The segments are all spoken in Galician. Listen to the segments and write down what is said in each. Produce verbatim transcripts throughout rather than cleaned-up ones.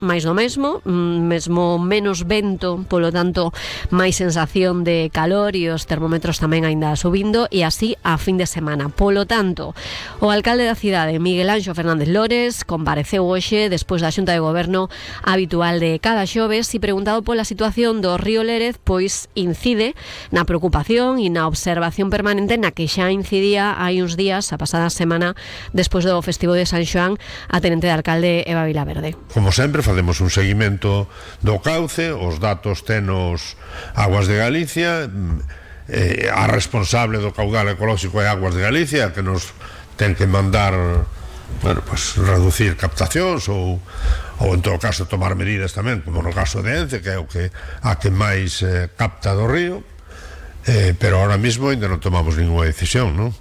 máis do mesmo, mesmo menos vento, polo tanto, máis sensación de calor e os termómetros tamén aínda subindo, e así a fin de semana. Polo tanto, o alcalde da cidade, Miguel Anxo Fernández Lores, compareceu hoxe despois da Xunta de Goberno habitual de cada xoves e preguntado pola situación do río Lérez, pois incide na preocupación e na observación permanente na que xa incidía hai uns días, a pasada semana, despois do festivo de San Xoán, a tenente de alcalde Eva Vilaverde. Como sempre, facemos un seguimento do cauce, os datos tenos Aguas de Galicia, eh, a responsable do caudal ecolóxico é Aguas de Galicia, que nos ten que mandar, bueno, pues, reducir captacións ou, ou en todo caso tomar medidas tamén, como no caso de Ence, que é o que a que máis eh, capta do río, eh, pero ahora mismo ainda non tomamos ninguna decisión, non?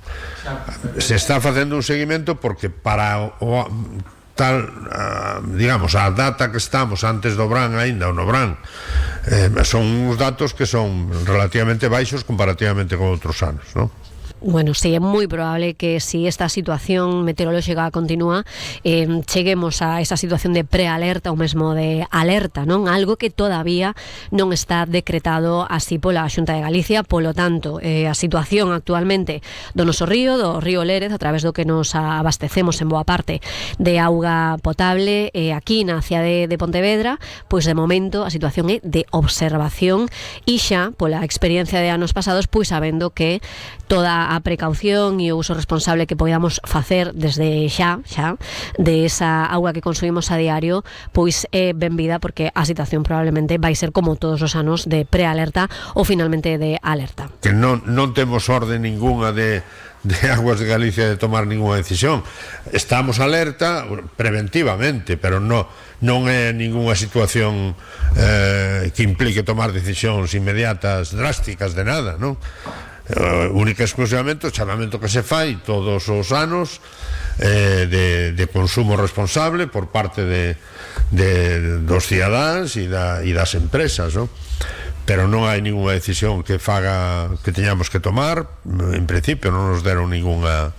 Se está facendo un seguimento porque para o tal, uh, digamos, a data que estamos antes do Brán aínda, ou no Brán, eh, son uns datos que son relativamente baixos comparativamente con outros anos, non? Bueno, sí, é moi probable que si esta situación meteorolóxica continúa, eh, cheguemos a esa situación de prealerta ou mesmo de alerta, non? Algo que todavía non está decretado así pola Xunta de Galicia. Polo tanto, eh, a situación actualmente do noso río, do río Lérez, a través do que nos abastecemos en boa parte de auga potable, eh, aquí na cidade de Pontevedra, pois de momento a situación é de observación e xa, pola experiencia de anos pasados, pois sabendo que toda a precaución e o uso responsable que podamos facer desde xa, xa, de esa auga que consumimos a diario, pois é benvida, porque a situación probablemente vai ser como todos os anos de prealerta ou finalmente de alerta. Que non, non temos orde ninguna de de Aguas de Galicia de tomar ninguna decisión. Estamos alerta preventivamente, pero no, non é ninguna situación eh, que implique tomar decisións inmediatas, drásticas, de nada, non? Uh, única e exclusivamente o chamamento que se fai todos os anos eh, de, de consumo responsable por parte de, de dos cidadáns e, da, e das empresas, ¿no? Pero non hai ninguna decisión que faga que teñamos que tomar. En principio non nos deron ninguna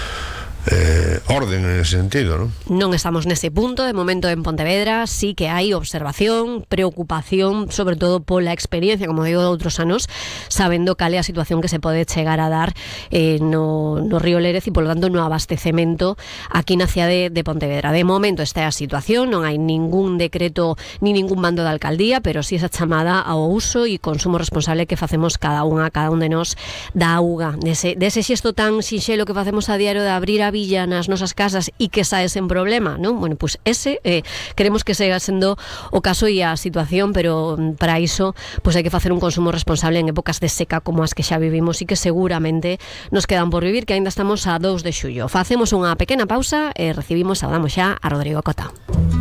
Eh, orden en ese sentido, ¿no? Non estamos nese punto de momento en Pontevedra. Sí que hai observación, preocupación, sobre todo pola experiencia, como digo, de outros anos, sabendo cal é a situación que se pode chegar a dar eh, no, no río Lérez e, polo tanto, no abastecemento aquí na cidade de Pontevedra. De momento esta é a situación, non hai ningún decreto ni ningún mando da alcaldía, pero sí esa chamada ao uso e consumo responsable que facemos cada unha, cada un de nós da auga, dese, dese xesto tan sinxelo que facemos a diario de abrir a villa nas nosas casas e que sae sen problema, non? Bueno, pois pues ese eh, queremos que siga sendo o caso e a situación, pero para iso pois pues hai que facer un consumo responsable en épocas de seca como as que xa vivimos e que seguramente nos quedan por vivir, que aínda estamos a dous de xullo. Facemos unha pequena pausa e recibimos, saudamos xa a Rodrigo Cota.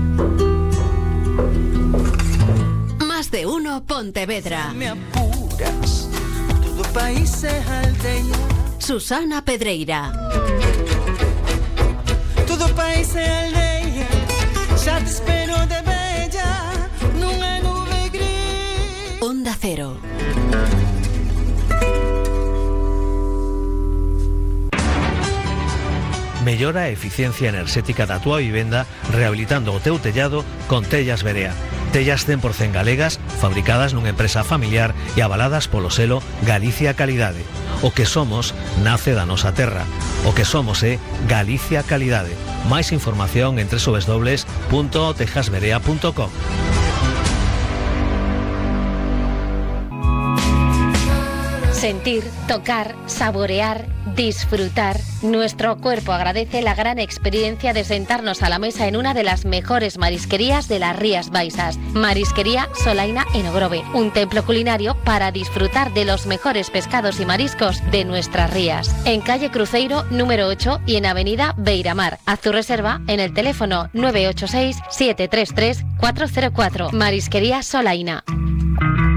Más de uno Pontevedra. Me apuras, todo país é aldeia. Susana Pedreira. Todo país é aldeia, xa te espero de bella, nunha nube gris. Onda Cero. Mellora a eficiencia enerxética da túa vivenda rehabilitando o teu tellado con Tellas Verea. Tellas cen por cento galegas, fabricadas nunha empresa familiar e avaladas polo selo Galicia Calidade. O que somos nace da nosa terra. O que somos é Galicia Calidade. Máis información en doble u doble u doble u punto tejasverea punto com. Sentir, tocar, saborear, disfrutar. Nuestro cuerpo agradece la gran experiencia de sentarnos a la mesa en una de las mejores marisquerías de las Rías Baixas. Marisquería Solaina en Ogrove, un templo culinario para disfrutar de los mejores pescados y mariscos de nuestras rías. En calle Cruceiro número ocho y en avenida Beiramar. Haz tu reserva en el teléfono nueve ocho seis, siete tres tres, cuatro cero cuatro. Marisquería Solaina.